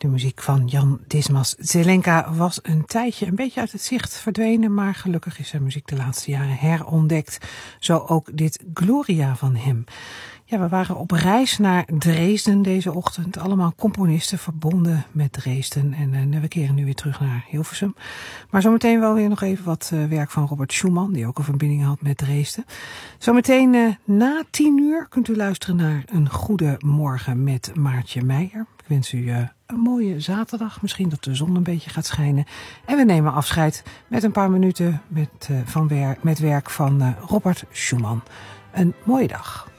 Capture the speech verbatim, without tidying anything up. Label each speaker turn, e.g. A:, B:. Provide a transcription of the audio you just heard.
A: De muziek van Jan Dismas Zelenka was een tijdje een beetje uit het zicht verdwenen, maar gelukkig is zijn muziek de laatste jaren herontdekt. Zo ook dit Gloria van hem. Ja, we waren op reis naar Dresden deze ochtend. Allemaal componisten verbonden met Dresden. En uh, we keren nu weer terug naar Hilversum. Maar zometeen wel weer nog even wat uh, werk van Robert Schumann, die ook een verbinding had met Dresden. Zometeen uh, na tien uur kunt u luisteren naar Een Goede Morgen met Maartje Meijer. Ik wens u uh, een mooie zaterdag. Misschien dat de zon een beetje gaat schijnen. En we nemen afscheid met een paar minuten met, uh, van wer- met werk van uh, Robert Schumann. Een mooie dag.